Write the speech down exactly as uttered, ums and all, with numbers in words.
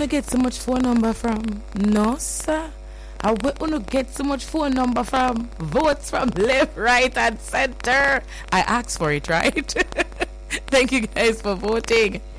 wanna get so much phone number from? No, sir. I wanna get so much phone number from? Votes from left, right, and center. I asked for it, right? Thank you guys for voting.